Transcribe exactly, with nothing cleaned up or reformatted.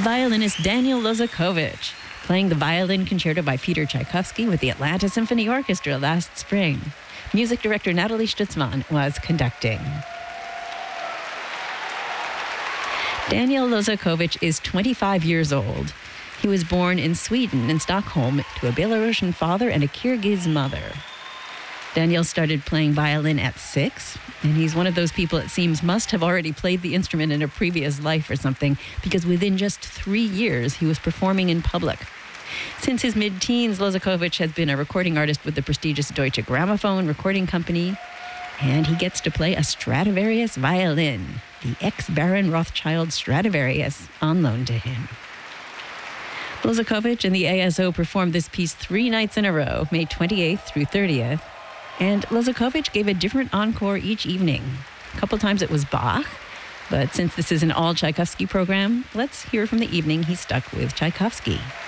violinist Daniel Lozakovich, playing the Violin Concerto by Peter Tchaikovsky with the Atlanta Symphony Orchestra last spring. Music director Natalie Stutzman was conducting. Daniel Lozakovich is twenty-five years old. He was born in Sweden, in Stockholm, to a Belarusian father and a Kyrgyz mother. Daniel started playing violin at six, and he's one of those people it seems must have already played the instrument in a previous life or something, because within just three years, he was performing in public. Since his mid-teens, Lozakovich has been a recording artist with the prestigious Deutsche Grammophon recording company, and he gets to play a Stradivarius violin, the ex-Baron Rothschild Stradivarius, on loan to him. Lozakovich and the A S O performed this piece three nights in a row, May twenty-eighth through thirtieth, and Lozakovich gave a different encore each evening. A couple times it was Bach, but since this is an all Tchaikovsky program, let's hear from the evening he stuck with Tchaikovsky.